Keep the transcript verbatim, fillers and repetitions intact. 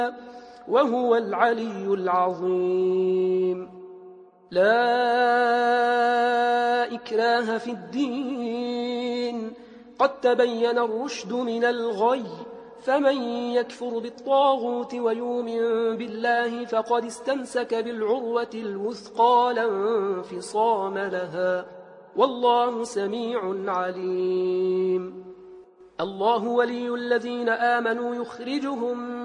وهو العلي العظيم. لا إكراه في الدين، قد تبين الرشد من الغي، فمن يكفر بالطاغوت ويؤمن بالله فقد استمسك بالعروة الوثقى لا انفصام لها، والله سميع عليم. الله ولي الذين آمنوا يخرجهم